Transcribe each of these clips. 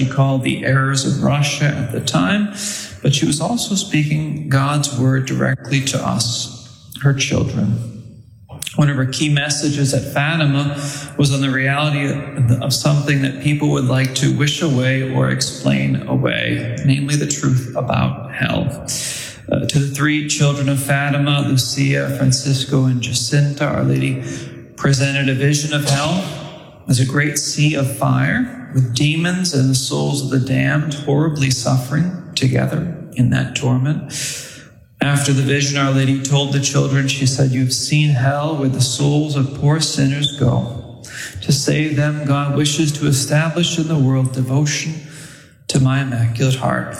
she called the errors of Russia at the time, but she was also speaking God's word directly to us, her children. One of her key messages at Fatima was on the reality of something that people would like to wish away or explain away, namely the truth about hell. To the three children of Fatima, Lucia, Francisco, and Jacinta, Our Lady presented a vision of hell as a great sea of fire with demons and the souls of the damned horribly suffering together in that torment. After the vision, Our Lady told the children, she said, "You've seen hell where the souls of poor sinners go. To save them, God wishes to establish in the world devotion to my Immaculate Heart."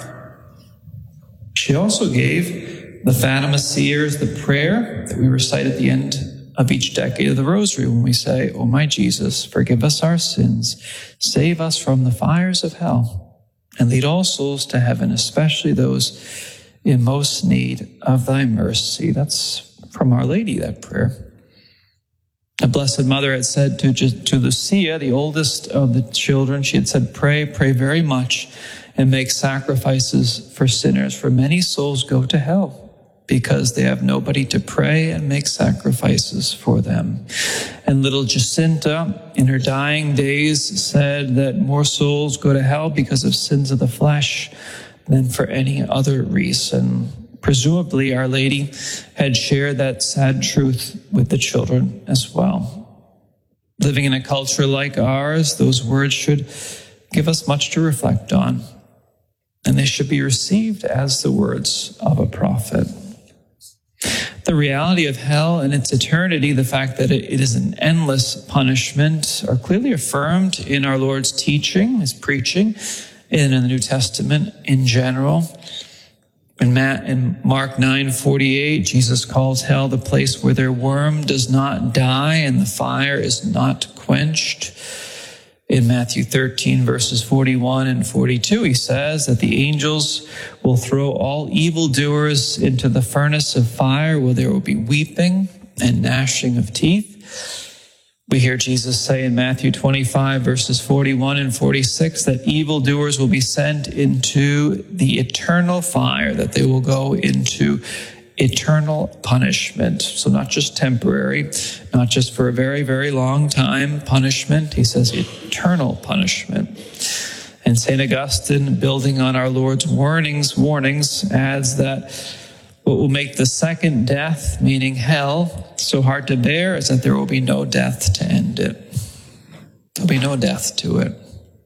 She also gave the Fatima seers the prayer that we recite at the end of each decade of the Rosary when we say, "O my Jesus, forgive us our sins, save us from the fires of hell, and lead all souls to heaven, especially those in most need of thy mercy." That's from Our Lady, that prayer. The Blessed Mother had said to Lucia, the oldest of the children, she had said, pray very much and make sacrifices for sinners, for many souls go to hell because they have nobody to pray and make sacrifices for them. And little Jacinta, in her dying days, said that more souls go to hell because of sins of the flesh than for any other reason. Presumably, Our Lady had shared that sad truth with the children as well. Living in a culture like ours, those words should give us much to reflect on, and they should be received as the words of a prophet. The reality of hell and its eternity, the fact that it is an endless punishment, are clearly affirmed in our Lord's teaching, His preaching, and in the New Testament in general. In Mark 9:48, Jesus calls hell the place where their worm does not die and the fire is not quenched. In Matthew 13, verses 41 and 42, he says that the angels will throw all evildoers into the furnace of fire where there will be weeping and gnashing of teeth. We hear Jesus say in Matthew 25, verses 41 and 46, that evildoers will be sent into the eternal fire, that they will go into eternal punishment. So not just temporary, not just for a very, very long time punishment. He says eternal punishment. And St. Augustine, building on our Lord's warnings, adds that what will make the second death, meaning hell, so hard to bear is that there will be no death to end it. There'll be no death to it.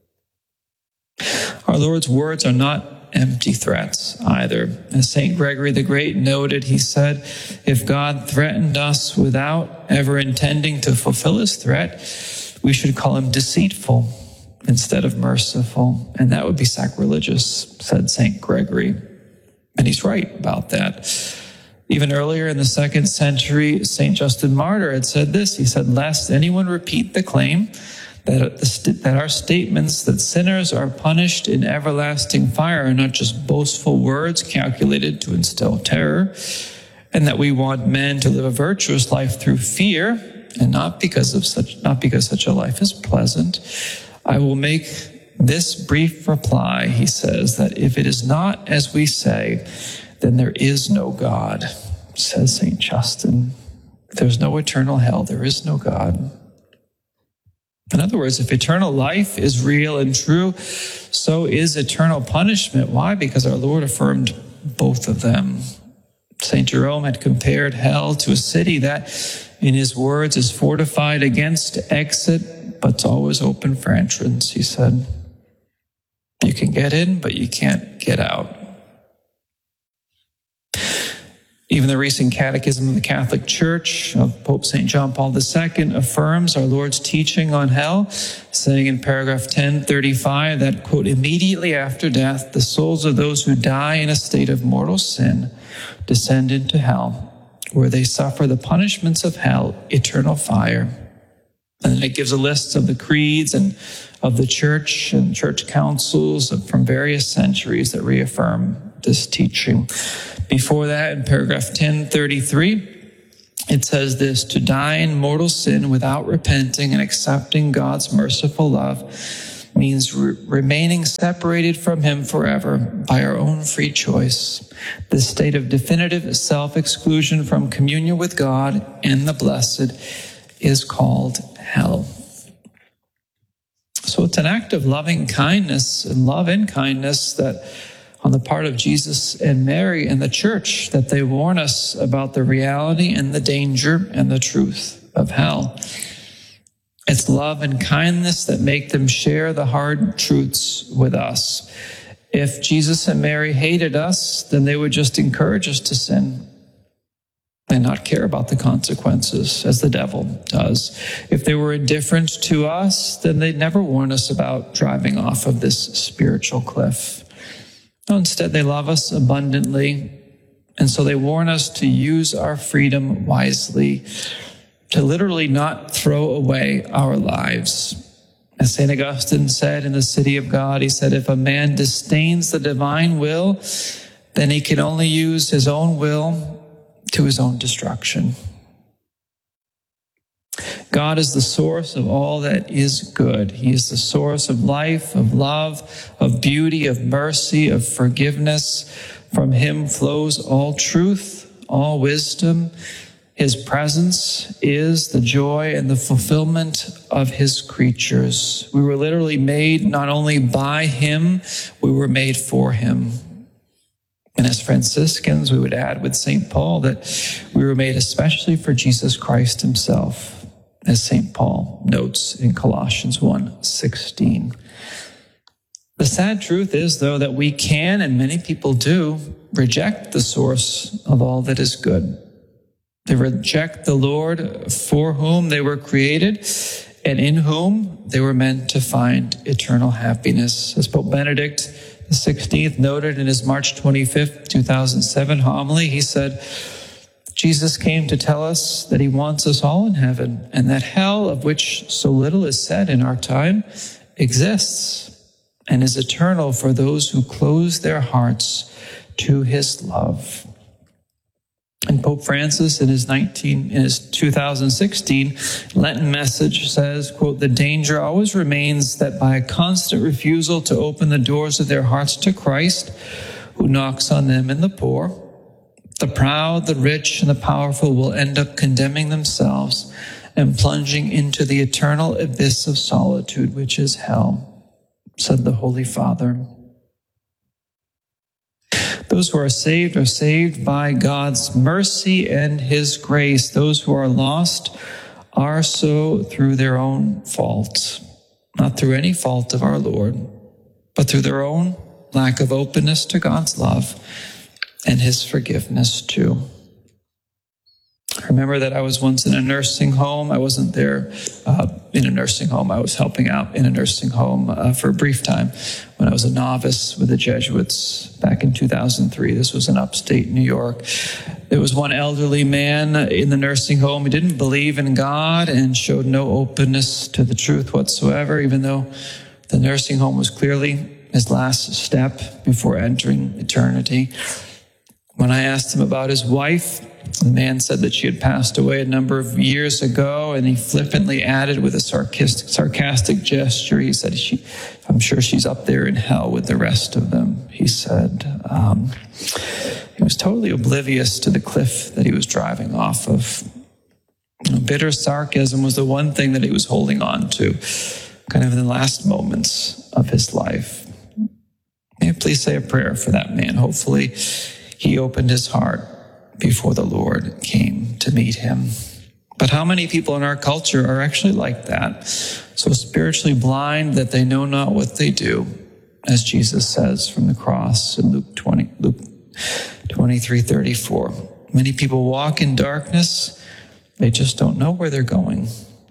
Our Lord's words are not empty threats either. As St. Gregory the Great noted, he said, if God threatened us without ever intending to fulfill his threat, we should call him deceitful instead of merciful. And that would be sacrilegious, said St. Gregory. And he's right about that. Even earlier in the 2nd century, St. Justin Martyr had said this. He said, lest anyone repeat the claim that our statements that sinners are punished in everlasting fire are not just boastful words calculated to instill terror, and that we want men to live a virtuous life through fear, and not because such a life is pleasant. I will make this brief reply, he says, that if it is not as we say, then there is no God, says St. Justin. If there's no eternal hell, there is no God. In other words, if eternal life is real and true, so is eternal punishment. Why? Because our Lord affirmed both of them. St. Jerome had compared hell to a city that, in his words, is fortified against exit, but it's always open for entrance, he said. You can get in, but you can't get out. Even the recent Catechism of the Catholic Church of Pope St. John Paul II affirms our Lord's teaching on hell, saying in paragraph 1035 that, quote, immediately after death, the souls of those who die in a state of mortal sin descend into hell, where they suffer the punishments of hell, eternal fire. And then it gives a list of the creeds and of the church and church councils from various centuries that reaffirm this teaching. Before that, in paragraph 1033, it says this: to die in mortal sin without repenting and accepting God's merciful love means remaining separated from him forever by our own free choice. This state of definitive self-exclusion from communion with God and the blessed is called hell. So it's an act of loving kindness and love and kindness that on the part of Jesus and Mary and the church, that they warn us about the reality and the danger and the truth of hell. It's love and kindness that make them share the hard truths with us. If Jesus and Mary hated us, then they would just encourage us to sin and not care about the consequences, as the devil does. If they were indifferent to us, then they'd never warn us about driving off of this spiritual cliff. No, instead, they love us abundantly, and so they warn us to use our freedom wisely, to literally not throw away our lives. As St. Augustine said in The City of God, he said, if a man disdains the divine will, then he can only use his own will to his own destruction. God is the source of all that is good. He is the source of life, of love, of beauty, of mercy, of forgiveness. From him flows all truth, all wisdom. His presence is the joy and the fulfillment of his creatures. We were literally made not only by him, we were made for him. And as Franciscans, we would add with St. Paul that we were made especially for Jesus Christ himself, as St. Paul notes in Colossians 1:16. The sad truth is, though, that we can, and many people do, reject the source of all that is good. They reject the Lord for whom they were created and in whom they were meant to find eternal happiness. As Pope Benedict XVI noted in his March 25th, 2007 homily, he said, Jesus came to tell us that he wants us all in heaven, and that hell, of which so little is said in our time, exists and is eternal for those who close their hearts to his love. And Pope Francis, in his 2016 Lenten message, says, quote, the danger always remains that by a constant refusal to open the doors of their hearts to Christ, who knocks on them and the poor, the proud, the rich, and the powerful will end up condemning themselves and plunging into the eternal abyss of solitude, which is hell, said the Holy Father. Those who are saved by God's mercy and his grace. Those who are lost are so through their own fault, not through any fault of our Lord, but through their own lack of openness to God's love and his forgiveness too. I remember that I was once in a nursing home. I wasn't there in a nursing home. I was helping out in a nursing home for a brief time when I was a novice with the Jesuits back in 2003. This was in upstate New York. There was one elderly man in the nursing home who didn't believe in God and showed no openness to the truth whatsoever, even though the nursing home was clearly his last step before entering eternity. When I asked him about his wife, the man said that she had passed away a number of years ago, and he flippantly added with a sarcastic gesture, he said, I'm sure she's up there in hell with the rest of them, he said. He was totally oblivious to the cliff that he was driving off of. Bitter sarcasm was the one thing that he was holding on to, kind of in the last moments of his life. May I please say a prayer for that man? Hopefully he opened his heart before the Lord came to meet him. But how many people in our culture are actually like that? So spiritually blind that they know not what they do, as Jesus says from the cross in Luke 23:34. Many people walk in darkness. They just don't know where they're going.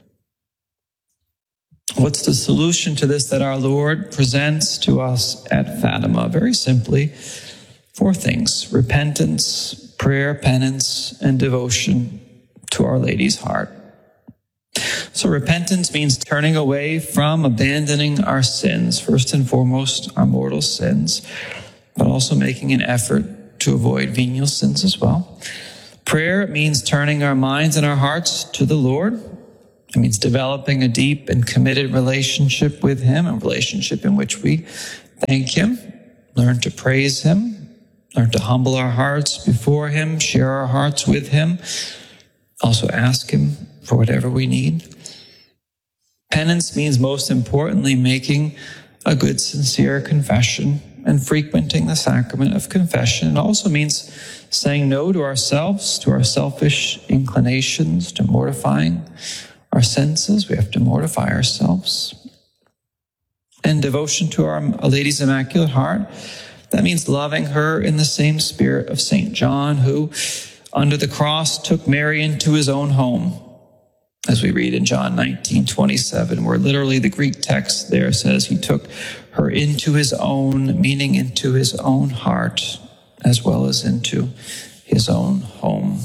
What's the solution to this that our Lord presents to us at Fatima? Very simply, 4 things: repentance, prayer, penance, and devotion to Our Lady's heart. So repentance means turning away from, abandoning our sins, first and foremost, our mortal sins, but also making an effort to avoid venial sins as well. Prayer means turning our minds and our hearts to the Lord It means developing a deep and committed relationship with him, a relationship in which we thank him, learn to praise him, learn to humble our hearts before him, share our hearts with him, also ask him for whatever we need. Penance means, most importantly, making a good, sincere confession and frequenting the sacrament of confession. It also means saying no to ourselves, to our selfish inclinations, to mortifying our senses. We have to mortify ourselves. And devotion to Our Lady's Immaculate Heart, that means loving her in the same spirit of St. John, who under the cross took Mary into his own home, as we read in John 19:27, where literally the Greek text there says he took her into his own, meaning into his own heart, as well as into his own home.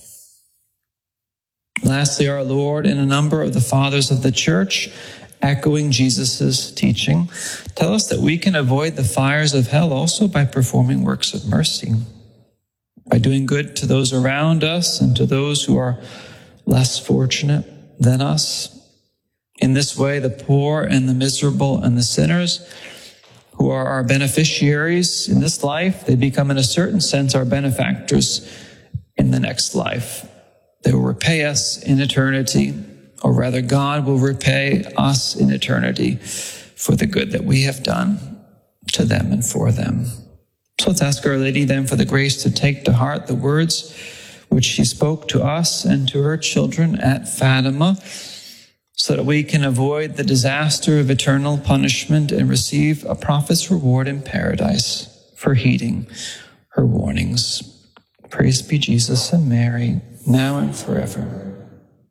Lastly, our Lord and a number of the fathers of the church, echoing Jesus' teaching, tell us that we can avoid the fires of hell also by performing works of mercy, by doing good to those around us and to those who are less fortunate than us. In this way, the poor and the miserable and the sinners who are our beneficiaries in this life, they become in a certain sense our benefactors in the next life. They will repay us in eternity, or rather God will repay us in eternity for the good that we have done to them and for them. So let's ask Our Lady then for the grace to take to heart the words which she spoke to us and to her children at Fatima, so that we can avoid the disaster of eternal punishment and receive a prophet's reward in paradise for heeding her warnings. Praise be Jesus and Mary, now and forever.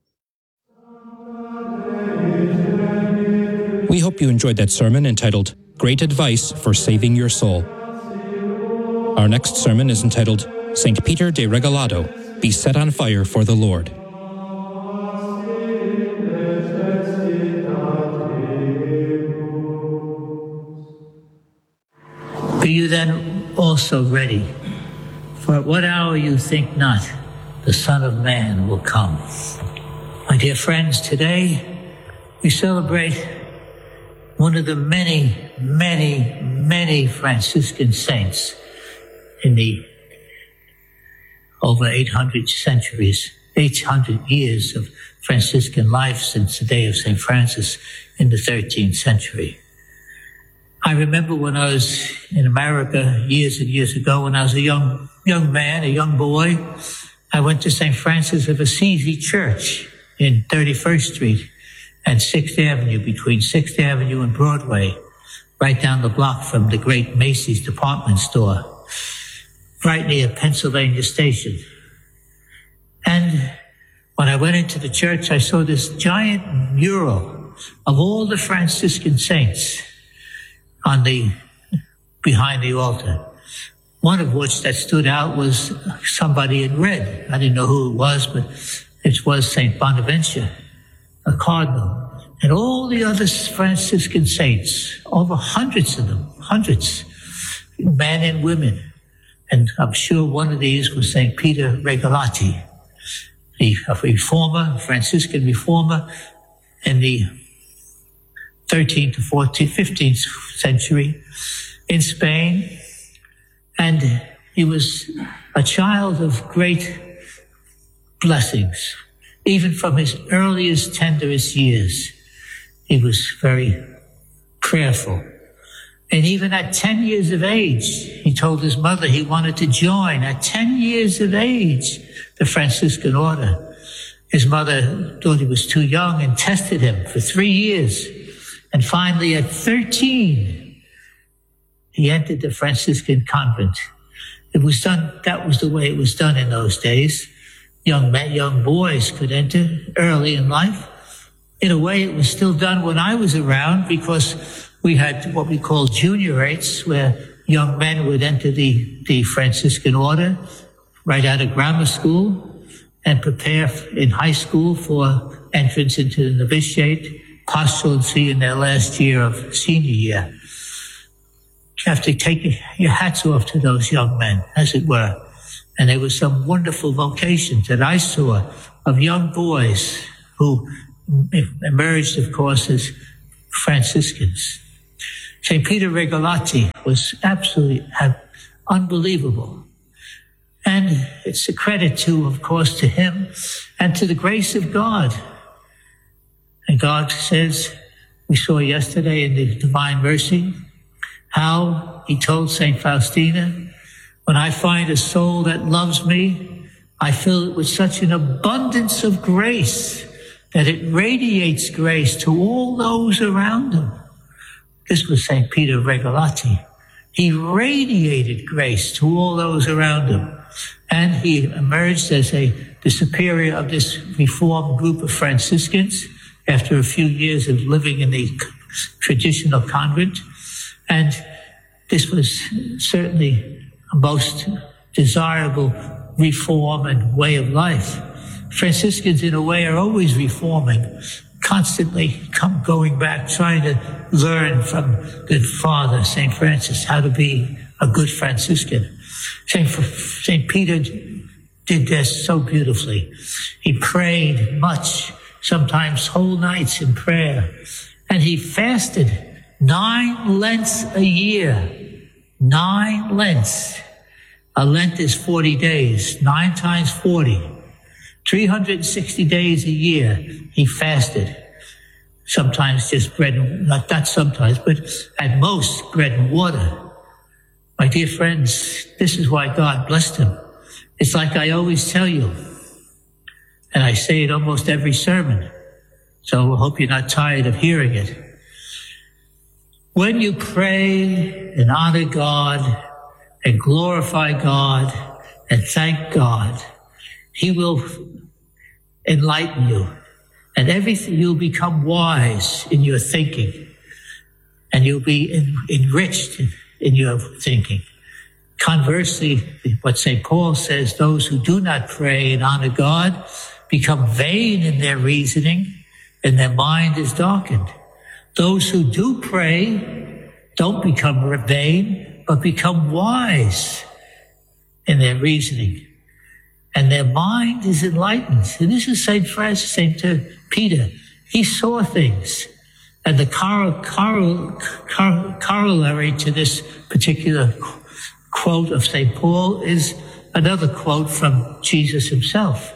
We hope you enjoyed that sermon entitled Great Advice for Saving Your Soul. Our next sermon is entitled St. Peter de Regalado, Be Set on Fire for the Lord. Be you then also ready, for at what hour you think not, the Son of Man will come. My dear friends, today we celebrate one of the many, many, many Franciscan saints in the over 800 years of Franciscan life since the day of St. Francis in the 13th century. I remember when I was in America years and years ago, when I was a young man, a young boy, I went to St. Francis of Assisi Church in 31st Street and 6th Avenue, between 6th Avenue and Broadway, right down the block from the great Macy's department store, right near Pennsylvania Station. And when I went into the church, I saw this giant mural of all the Franciscan saints behind the altar. One of which that stood out was somebody in red. I didn't know who it was, but it was St. Bonaventure, a cardinal. And all the other Franciscan saints, over hundreds of them, men and women. And I'm sure one of these was St. Peter Regalati, a reformer, Franciscan reformer in the 13th to 14th, 15th century in Spain. And he was a child of great blessings. Even from his earliest, tenderest years, he was very prayerful. And even at 10 years of age, he told his mother he wanted to join, at 10 years of age, the Franciscan order. His mother thought he was too young and tested him for 3 years. And finally, at 13, he entered the Franciscan convent. It was done, that was the way it was done in those days. Young boys could enter early in life. In a way, it was still done when I was around, because we had what we call juniораtes, where young men would enter the Franciscan order right out of grammar school and prepare in high school for entrance into the novitiate, postulancy in their last year of senior year. You have to take your hats off to those young men, as it were. And there were some wonderful vocations that I saw of young boys who emerged, of course, as Franciscans. St. Peter Regalati was absolutely unbelievable. And it's a credit to, of course, to him and to the grace of God. And God says, we saw yesterday in the Divine Mercy, how he told St. Faustina, when I find a soul that loves me, I fill it with such an abundance of grace that it radiates grace to all those around him. This was St. Peter Regalati. He radiated grace to all those around him. And he emerged as the superior of this reformed group of Franciscans after a few years of living in the traditional convent. And this was certainly a most desirable reform and way of life. Franciscans, in a way, are always reforming, constantly going back, trying to learn from good Father, St. Francis, how to be a good Franciscan. St. Peter did this so beautifully. He prayed much, sometimes whole nights in prayer, and he fasted 9 Lents a year. 9 Lents. A Lent is 40 days, 9 times 40. 360 days a year he fasted. Sometimes just bread and, not sometimes, but at most bread and water. My dear friends, this is why God blessed him. It's like I always tell you, and I say it almost every sermon, so I hope you're not tired of hearing it. When you pray and honor God and glorify God and thank God, he will enlighten you, and everything, you'll become wise in your thinking, and you'll be enriched in your thinking. Conversely, what St. Paul says, those who do not pray and honor God become vain in their reasoning, and their mind is darkened. Those who do pray don't become vain, but become wise in their reasoning, and their mind is enlightened. And this is St. Francis, St. Peter. He saw things. And the corollary to this particular quote of St. Paul is another quote from Jesus himself.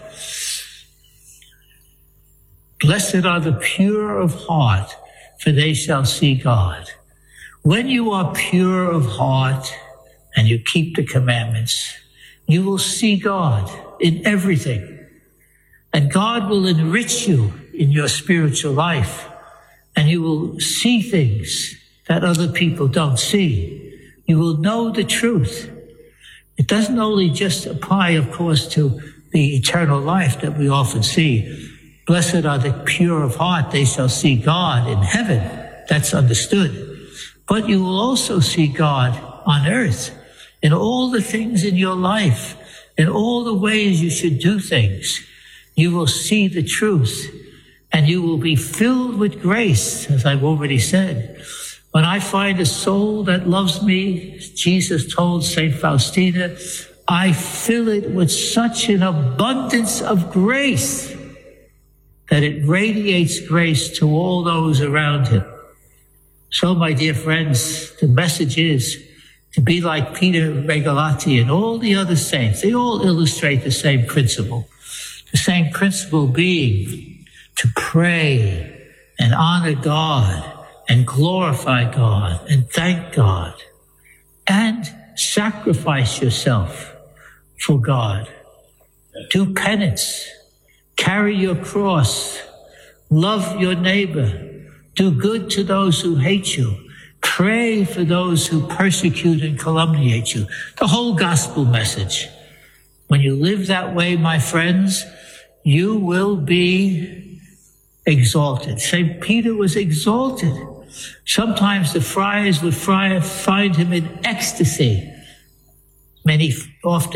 Blessed are the pure of heart, for they shall see God. When you are pure of heart and you keep the commandments, you will see God in everything. And God will enrich you in your spiritual life. And you will see things that other people don't see. You will know the truth. It doesn't only just apply, of course, to the eternal life that we often see. Blessed are the pure of heart, they shall see God in heaven. That's understood. But you will also see God on earth in all the things in your life, in all the ways you should do things. You will see the truth. And you will be filled with grace, as I've already said. When I find a soul that loves me, Jesus told St. Faustina, I fill it with such an abundance of grace that it radiates grace to all those around him. So, my dear friends, the message is to be like Peter Regalati and all the other saints. They all illustrate the same principle. The same principle being to pray and honor God and glorify God and thank God and sacrifice yourself for God. Do penance, carry your cross, love your neighbor, do good to those who hate you, pray for those who persecute and calumniate you. The whole gospel message. When you live that way, my friends, you will be exalted. St. Peter was exalted. Sometimes the friars would find him in ecstasy. Many feet off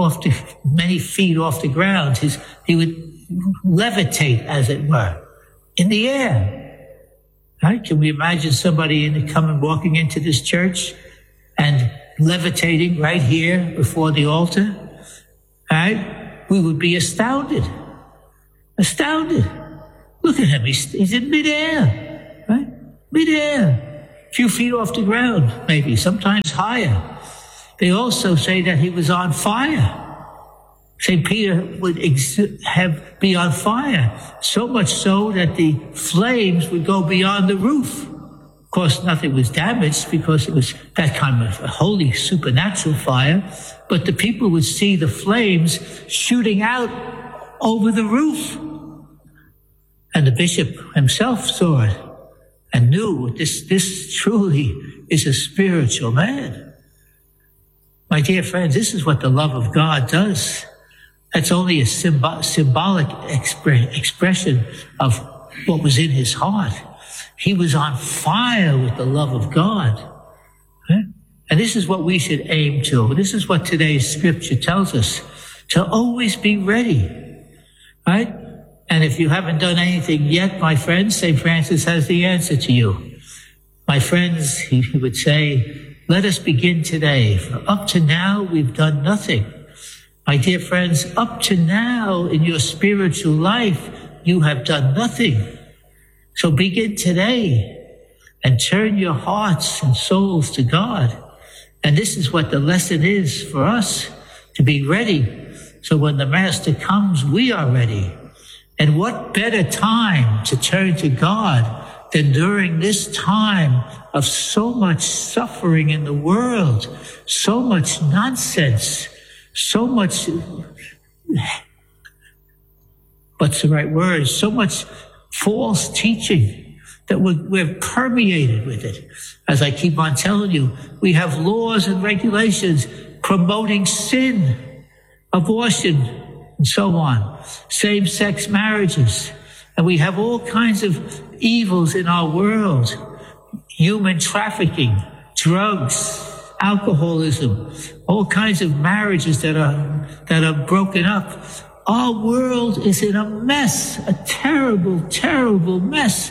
the ground. He would levitate, as it were, in the air. Right? Can we imagine somebody walking into this church and levitating right here before the altar? Right? We would be astounded. Astounded. Look at him. He's in midair, right? Midair. A few feet off the ground, maybe, sometimes higher. They also say that he was on fire. St. Peter would be on fire, so much so that the flames would go beyond the roof. Of course, nothing was damaged because it was that kind of a holy supernatural fire, but the people would see the flames shooting out over the roof. And the bishop himself saw it and knew this truly is a spiritual man. My dear friends, this is what the love of God does. That's only a symbolic expression of what was in his heart. He was on fire with the love of God. Right? And this is what we should aim to. This is what today's scripture tells us, to always be ready. Right? And if you haven't done anything yet, my friends, St. Francis has the answer to you. My friends, he would say, let us begin today. For up to now, we've done nothing. My dear friends, up to now in your spiritual life, you have done nothing. So begin today and turn your hearts and souls to God. And this is what the lesson is for us, to be ready. So when the Master comes, we are ready. And what better time to turn to God than during this time of so much suffering in the world, so much nonsense, so much, what's the right word? So much false teaching that we're permeated with it. As I keep on telling you, we have laws and regulations promoting sin, abortion, and so on, same-sex marriages. And we have all kinds of evils in our world, human trafficking, drugs, alcoholism, all kinds of marriages that are broken up. Our world is in a mess, a terrible, terrible mess.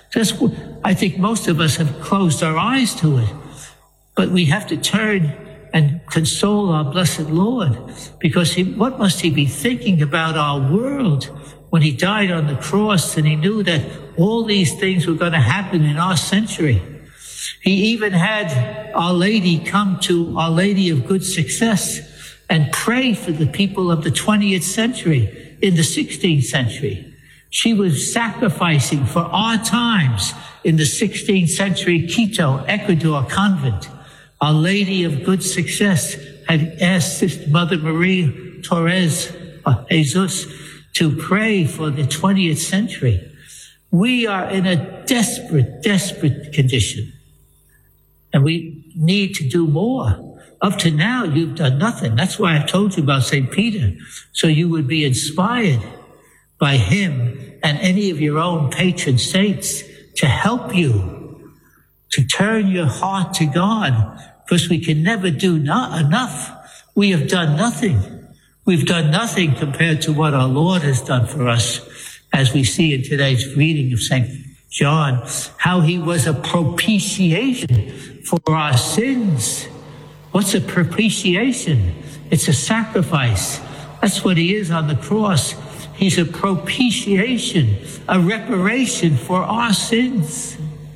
I think most of us have closed our eyes to it, but we have to turn and console our blessed Lord, because what must he be thinking about our world when he died on the cross and he knew that all these things were going to happen in our century. He even had Our Lady come to Our Lady of Good Success and pray for the people of the 20th century. In the 16th century, she was sacrificing for our times in the 16th century Quito, Ecuador convent. Our Lady of Good Success had asked Sister Mother Maria Torres Jesus to pray for the 20th century. We are in a desperate, desperate condition. And we need to do more. Up to now, you've done nothing. That's why I told you about St. Peter, so you would be inspired by him and any of your own patron saints to help you to turn your heart to God, because we can never do enough. We have done nothing. We've done nothing compared to what our Lord has done for us, as we see in today's reading of St. John, how he was a propitiation for our sins. What's a propitiation? It's a sacrifice. That's what he is on the cross. He's a propitiation, a reparation for our sins.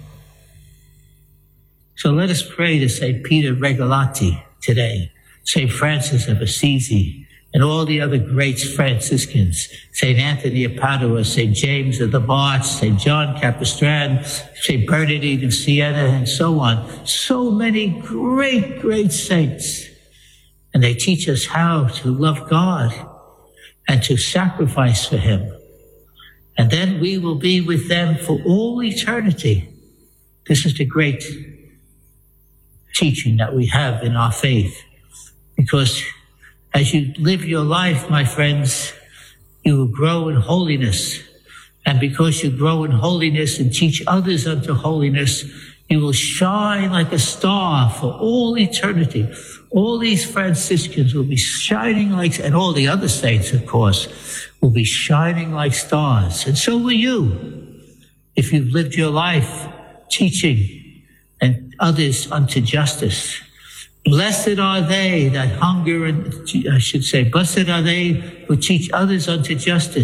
So let us pray to St. Peter Regalati today, St. Francis of Assisi, and all the other great Franciscans, St. Anthony of Padua, St. James of the March, St. John Capistrano, St. Bernardine of Siena, and so on. So many great, great saints. And they teach us how to love God and to sacrifice for him. And then we will be with them for all eternity. This is the great teaching that we have in our faith. Because as you live your life, my friends, you will grow in holiness. And because you grow in holiness and teach others unto holiness, you will shine like a star for all eternity. All these Franciscans will be shining like, and all the other saints, of course, will be shining like stars. And so will you, if you've lived your life teaching and others unto justice. Blessed are they that hunger, and I should say, blessed are they who teach others unto justice,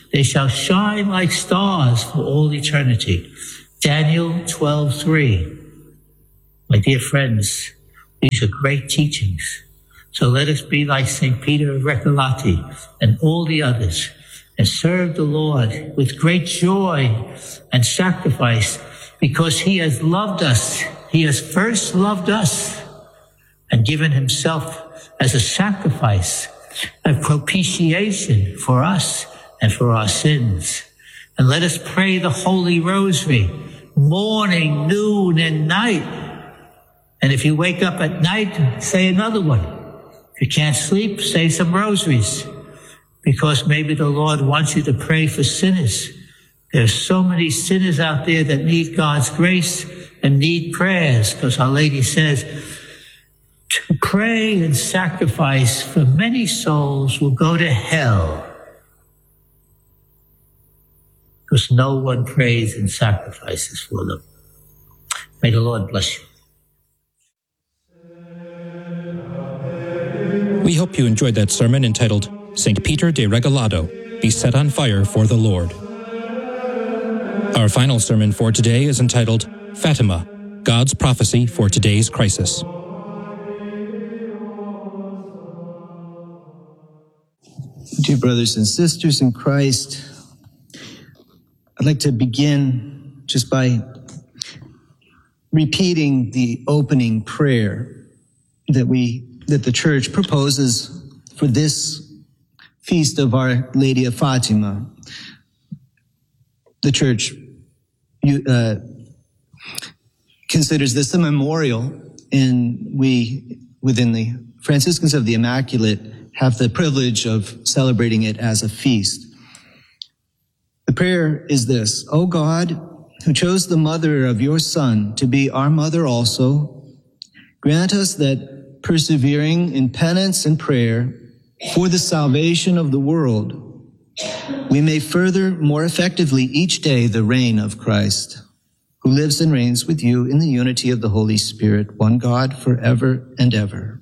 They shall shine like stars for all eternity. Daniel 12:3. My dear friends, these are great teachings. So let us be like St. Peter of Recolati and all the others and serve the Lord with great joy and sacrifice, because he has loved us. He has first loved us and given himself as a sacrifice, a propitiation for us and for our sins. And let us pray the Holy Rosary, morning, noon, and night. And if you wake up at night, say another one. If you can't sleep, say some rosaries, because maybe the Lord wants you to pray for sinners. There's so many sinners out there that need God's grace and need prayers, because Our Lady says to pray and sacrifice for many souls will go to hell, because no one prays and sacrifices for them. May the Lord bless you. We hope you enjoyed that sermon entitled St. Peter de Regalado, Be Set on Fire for the Lord. Our final sermon for today is entitled Fatima, God's Prophecy for Today's Crisis. Dear brothers and sisters in Christ, I'd like to begin just by repeating the opening prayer that the Church proposes for this feast of Our Lady of Fatima. The Church considers this a memorial, and we, within the Franciscans of the Immaculate, have the privilege of celebrating it as a feast. The prayer is this: O God, who chose the mother of your Son to be our mother also, grant us that, persevering in penance and prayer for the salvation of the world, we may further more effectively each day the reign of Christ, who lives and reigns with you in the unity of the Holy Spirit, one God, forever and ever.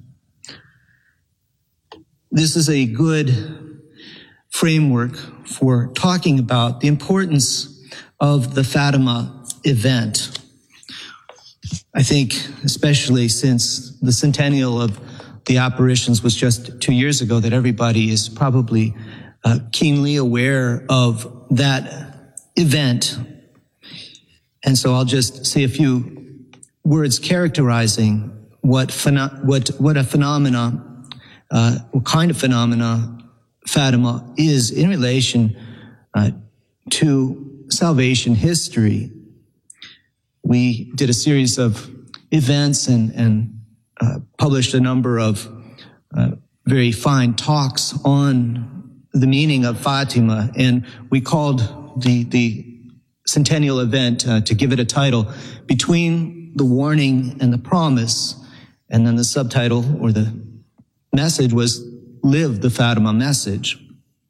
This is a good framework for talking about the importance of the Fatima event. I think, especially since the centennial of the apparitions was just 2 years ago, that everybody is probably keenly aware of that event. And so I'll just say a few words characterizing what kind of phenomena Fatima is in relation to salvation history. We did a series of events and published a number of very fine talks on the meaning of Fatima, and we called the centennial event, to give it a title, Between the Warning and the Promise, and then the subtitle or the message was Live the Fatima Message.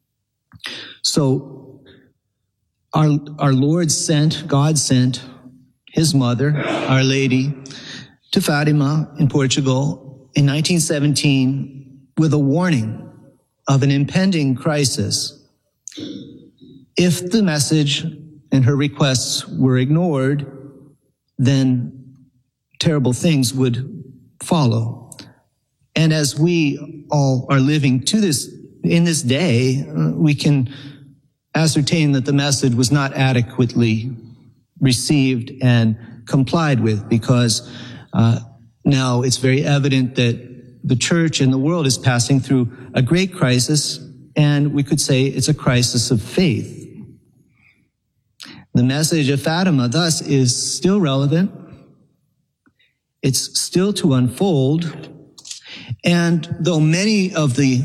So our Lord God sent his mother, Our Lady, to Fatima in Portugal in 1917 with a warning of an impending crisis. If the message and her requests were ignored, then terrible things would follow. And as we all are living in this day, we can ascertain that the message was not adequately received and complied with, because now it's very evident that the Church and the world is passing through a great crisis, and we could say it's a crisis of faith. The message of Fatima, thus, is still relevant. It's still to unfold. And though many of the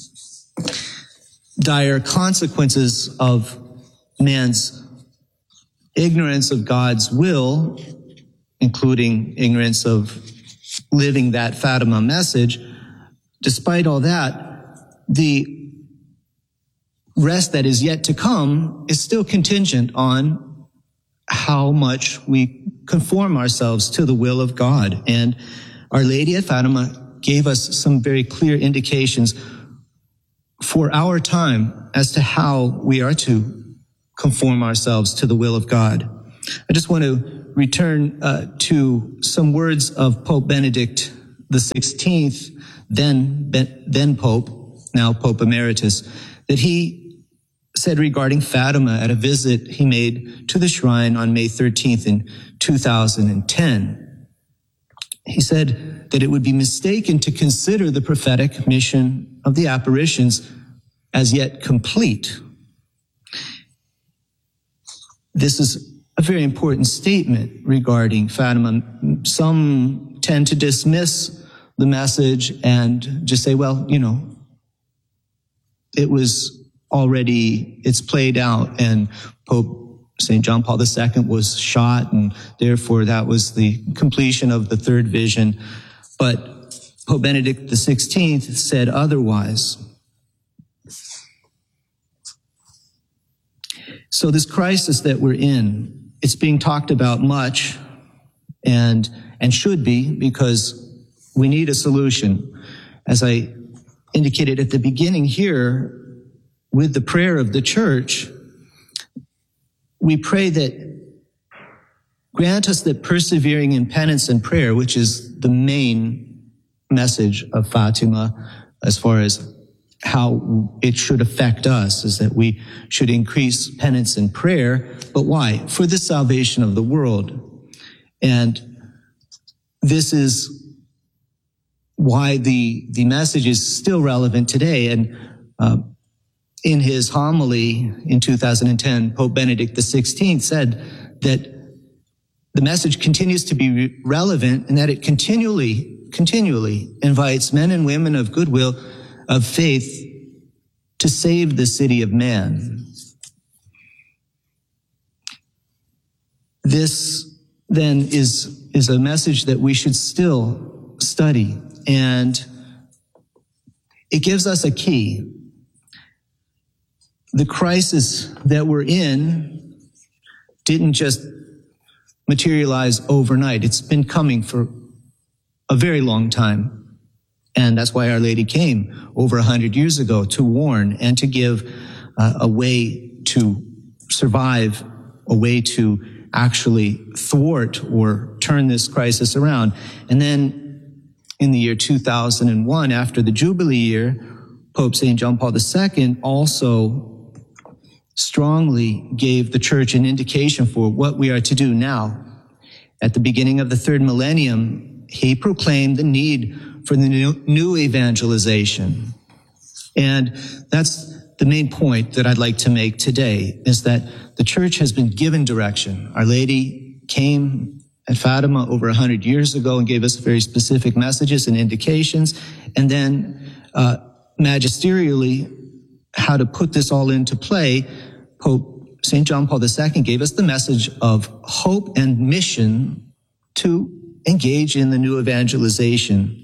dire consequences of man's ignorance of God's will, including ignorance of living that Fatima message, despite all that, the rest that is yet to come is still contingent on how much we conform ourselves to the will of God. And Our Lady at Fatima gave us some very clear indications for our time as to how we are to conform ourselves to the will of God. I just want to return to some words of Pope Benedict the 16th, then Pope, now Pope Emeritus, that he said regarding Fatima at a visit he made to the shrine on May 13th in 2010. He said that it would be mistaken to consider the prophetic mission of the apparitions as yet complete. This is a very important statement regarding Fatima. Some tend to dismiss the message and just say, well, it's played out, and Pope St. John Paul II was shot, and therefore that was the completion of the third vision. But Pope Benedict XVI said otherwise. So this crisis that we're in, it's being talked about much and should be, because we need a solution. As I indicated at the beginning here, with the prayer of the church, we pray that grant us that persevering in penance and prayer, which is the main message of Fatima as far as how it should affect us, is that we should increase penance and prayer. But why? For the salvation of the world. And this is why the message is still relevant today. And in his homily in 2010, Pope Benedict XVI said that the message continues to be relevant, and that it continually invites men and women of goodwill, of faith, to save the city of man. This then is a message that we should still study, and it gives us a key. The crisis that we're in didn't just materialize overnight. It's been coming for a very long time. And that's why Our Lady came over 100 years ago, to warn and to give a way to survive, a way to actually thwart or turn this crisis around. And then in the year 2001, after the Jubilee year, Pope St. John Paul II also strongly gave the church an indication for what we are to do now. At the beginning of the third millennium, he proclaimed the need for the new evangelization. And that's the main point that I'd like to make today, is that the church has been given direction. Our Lady came at Fatima over 100 years ago and gave us very specific messages and indications. And then magisterially, how to put this all into play, Pope St. John Paul II gave us the message of hope and mission to engage in the new evangelization.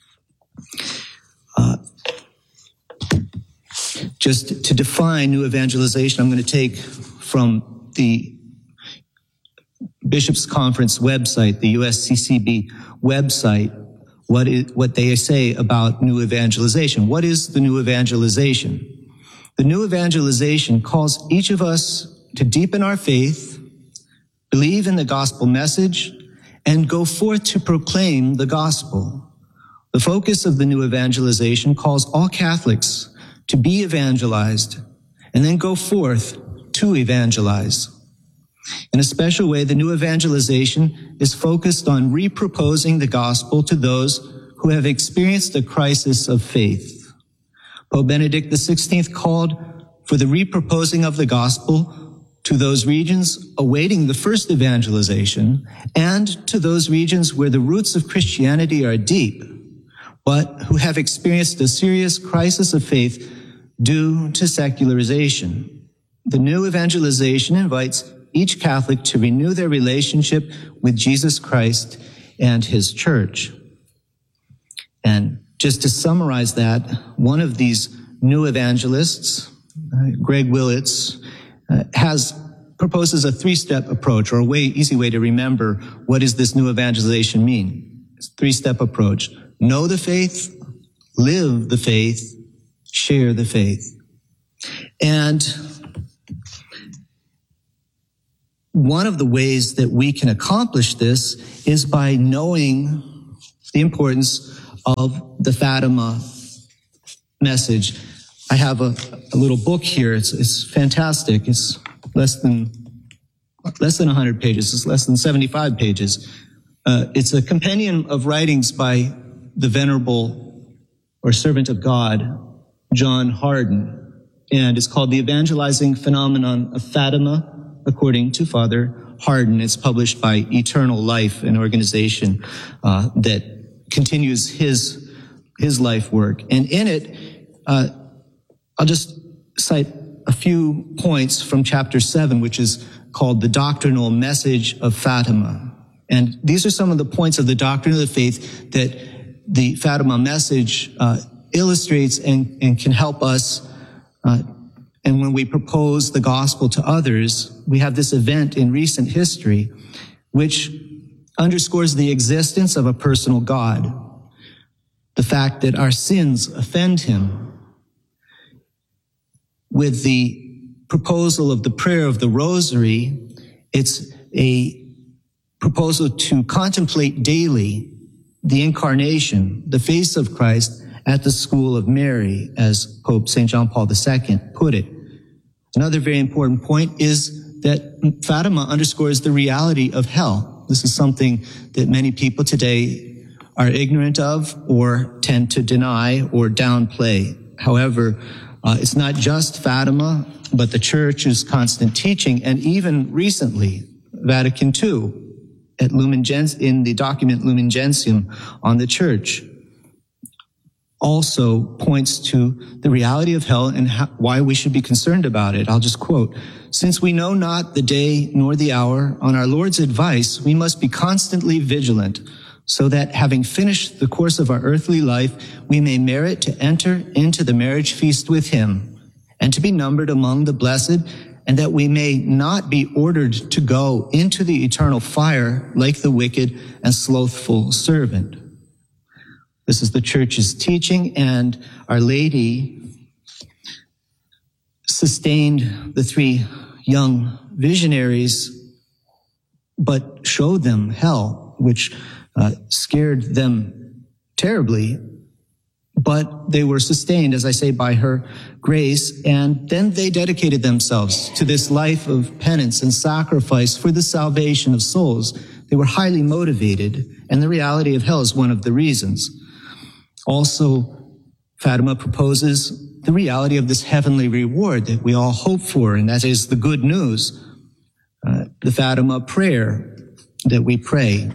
Just to define new evangelization, I'm going to take from the Bishops' Conference website, the USCCB website, what they say about new evangelization. What is the new evangelization? The new evangelization calls each of us to deepen our faith, believe in the gospel message, and go forth to proclaim the gospel. The focus of the new evangelization calls all Catholics to be evangelized and then go forth to evangelize. In a special way, the new evangelization is focused on reproposing the gospel to those who have experienced a crisis of faith. Pope Benedict XVI called for the reproposing of the gospel to those regions awaiting the first evangelization, and to those regions where the roots of Christianity are deep, but who have experienced a serious crisis of faith due to secularization. The new evangelization invites each Catholic to renew their relationship with Jesus Christ and his church. And just to summarize that, one of these new evangelists, Greg Willits, proposes a three-step approach, or a easy way to remember what does this new evangelization mean. It's a three-step approach. Know the faith, live the faith, share the faith. And one of the ways that we can accomplish this is by knowing the importance of the Fatima message. I have a little book here. It's fantastic. It's less than 100 pages. It's less than 75 pages. It's a compendium of writings by the Venerable or Servant of God, John Hardon. And it's called The Evangelizing Phenomenon of Fatima, according to Father Hardon. It's published by Eternal Life, an organization that continues his life work. And in it, I'll just cite a few points from chapter 7, which is called The Doctrinal Message of Fatima. And these are some of the points of the doctrine of the faith that the Fatima message illustrates and can help us. And when we propose the gospel to others, we have this event in recent history which underscores the existence of a personal God, the fact that our sins offend him. With the proposal of the prayer of the Rosary, it's a proposal to contemplate daily the incarnation, the face of Christ at the school of Mary, as Pope St. John Paul II put it. Another very important point is that Fatima underscores the reality of hell. This is something that many people today are ignorant of or tend to deny or downplay. However, it's not just Fatima, but the Church's constant teaching, and even recently, Vatican II, at in the document Lumen Gentium on the Church, also points to the reality of hell and why we should be concerned about it. I'll just quote, "Since we know not the day nor the hour, on our Lord's advice, we must be constantly vigilant, so that having finished the course of our earthly life, we may merit to enter into the marriage feast with him, and to be numbered among the blessed, and that we may not be ordered to go into the eternal fire like the wicked and slothful servant." This is the Church's teaching, and Our Lady sustained the three young visionaries, but showed them hell, which scared them terribly. But they were sustained, as I say, by her grace, and then they dedicated themselves to this life of penance and sacrifice for the salvation of souls. They were highly motivated, and the reality of hell is one of the reasons. Also, Fatima proposes the reality of this heavenly reward that we all hope for, and that is the good news, the Fatima prayer that we pray.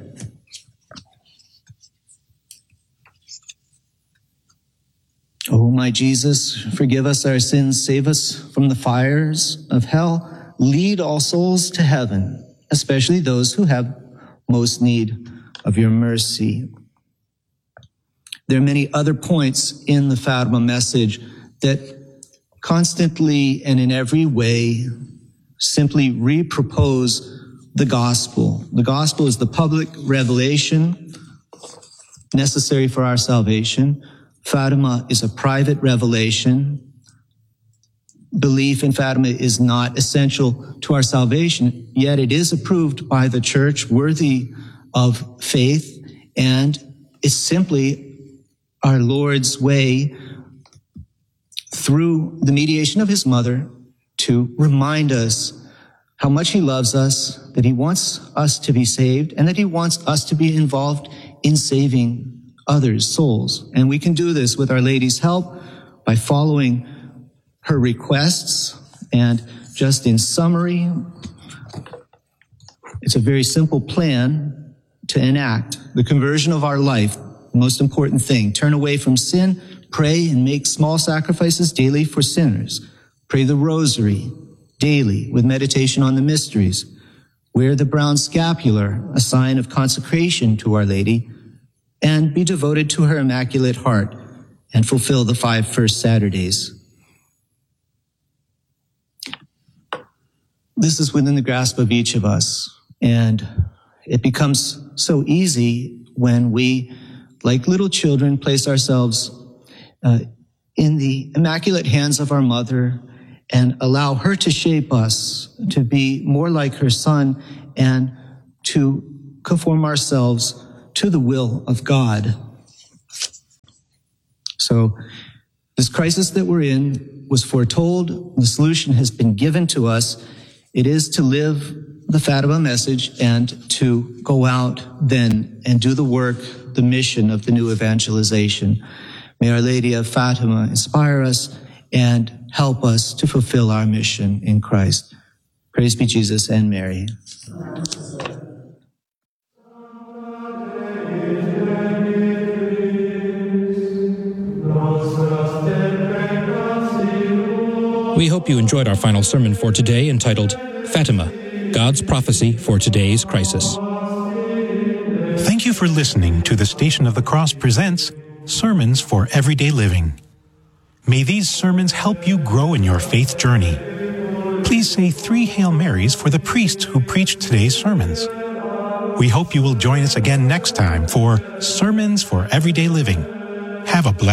O my Jesus, forgive us our sins, save us from the fires of hell, lead all souls to heaven, especially those who have most need of your mercy. There are many other points in the Fatima message that constantly and in every way simply repropose the gospel. The gospel is the public revelation necessary for our salvation. Fatima is a private revelation. Belief in Fatima is not essential to our salvation, yet it is approved by the Church, worthy of faith, and it's simply our Lord's way through the mediation of his mother to remind us how much he loves us, that he wants us to be saved, and that he wants us to be involved in saving others' souls. And we can do this with Our Lady's help by following her requests. And just in summary, it's a very simple plan to enact the conversion of our life. The most important thing: turn away from sin, pray and make small sacrifices daily for sinners. Pray the Rosary daily with meditation on the mysteries. Wear the brown scapular, a sign of consecration to Our Lady, and be devoted to her Immaculate Heart, and fulfill the 5 first Saturdays. This is within the grasp of each of us, and it becomes so easy when we, like little children, place ourselves in the immaculate hands of our mother and allow her to shape us to be more like her Son and to conform ourselves to the will of God. So this crisis that we're in was foretold. The solution has been given to us. It is to live the Fatima message and to go out then and do the work, the mission of the new evangelization. May Our Lady of Fatima inspire us and help us to fulfill our mission in Christ. Praise be Jesus and Mary. We hope you enjoyed our final sermon for today entitled Fatima, God's Prophecy for Today's Crisis. Thank you for listening to the Station of the Cross presents Sermons for Everyday Living. May these sermons help you grow in your faith journey. Please say 3 Hail Marys for the priest who preached today's sermons. We hope you will join us again next time for Sermons for Everyday Living. Have a blessed